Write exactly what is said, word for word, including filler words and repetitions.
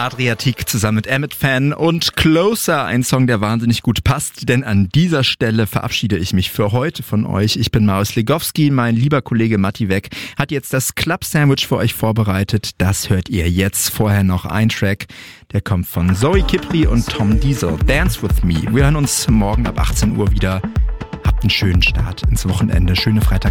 Adriatic zusammen mit Emmet Fan und Closer, ein Song, der wahnsinnig gut passt, denn an dieser Stelle verabschiede ich mich für heute von euch. Ich bin Marius Legowski, mein lieber Kollege Matti Weck hat jetzt das Club Sandwich für euch vorbereitet. Das hört ihr jetzt. Vorher noch ein Track, der kommt von Zoe Kipri und Tom Diesel, Dance With Me. Wir hören uns morgen ab achtzehn Uhr wieder. Habt einen schönen Start ins Wochenende, schöne Freitag.